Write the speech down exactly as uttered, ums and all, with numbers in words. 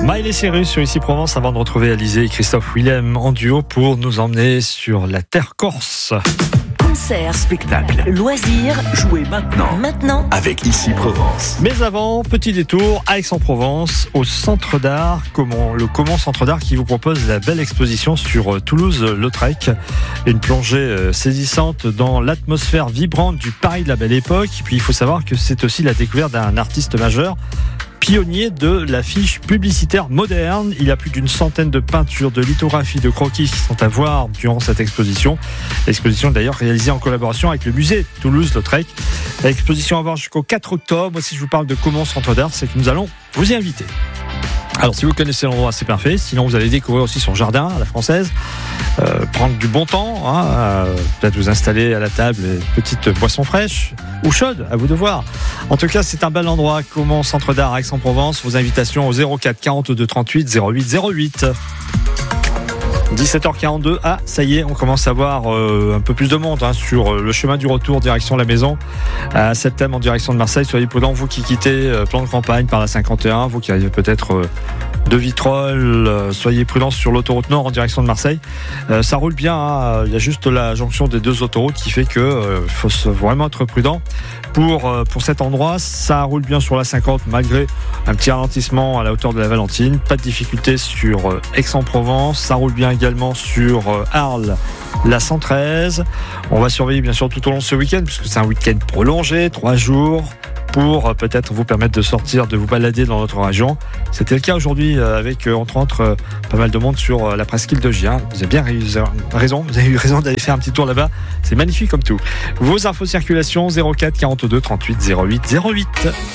Miley Cyrus sur Ici Provence avant de retrouver Alizé et Christophe Willem en duo pour nous emmener sur la terre corse. Concerts, spectacles, loisirs, jouez maintenant. Maintenant, avec Ici Provence. Mais avant, petit détour à Aix-en-Provence, au Centre d'Art, comment, le Comment Centre d'Art qui vous propose la belle exposition sur Toulouse-Lautrec. Une plongée saisissante dans l'atmosphère vibrante du Paris de la Belle Époque. Puis il faut savoir que c'est aussi la découverte d'un artiste majeur, pionnier de l'affiche publicitaire moderne. Il y a plus d'une centaine de peintures, de lithographies, de croquis qui sont à voir durant cette exposition. L'exposition est d'ailleurs réalisée en collaboration avec le musée Toulouse-Lautrec. L'exposition à voir jusqu'au quatre octobre. Moi, si je vous parle de Comment Centre d'Art, c'est que nous allons vous y inviter. Alors, si vous connaissez l'endroit, c'est parfait. Sinon, vous allez découvrir aussi son jardin à la française. Euh, prendre du bon temps, hein, euh, peut-être vous installer à la table une petite boisson fraîche ou chaude, à vous de voir. En tout cas, c'est un bel endroit. Comment Centre d'Art à Aix-en-Provence. Vos invitations au zéro quatre quarante-deux trente-huit zéro huit zéro huit. dix-sept heures quarante-deux, ah ça y est, on commence à voir euh, un peu plus de monde hein, sur euh, le chemin du retour direction la maison à Septem en direction de Marseille. Soyez prudents, vous qui quittez euh, plan de campagne par la cinquante et un, vous qui arrivez peut-être euh, de Vitrolles, euh, soyez prudents sur l'autoroute nord en direction de Marseille. Euh, ça roule bien, hein, il y a juste la jonction des deux autoroutes qui fait que euh, faut vraiment être prudent pour, euh, pour cet endroit. Ça roule bien sur la cinquante malgré un petit ralentissement à la hauteur de la Valentine. Pas de difficulté sur euh, Aix-en-Provence, ça roule bien également sur euh, Arles, la cent treize. On va surveiller bien sûr tout au long de ce week-end puisque c'est un week-end prolongé, trois jours, pour euh, peut-être vous permettre de sortir, de vous balader dans notre région. C'était le cas aujourd'hui euh, avec euh, entre autres euh, pas mal de monde sur euh, la presqu'île de Gien. Vous avez bien raison, vous avez eu raison d'aller faire un petit tour là-bas. C'est magnifique comme tout. Vos infos circulation zéro quatre quarante-deux trente-huit zéro huit zéro huit.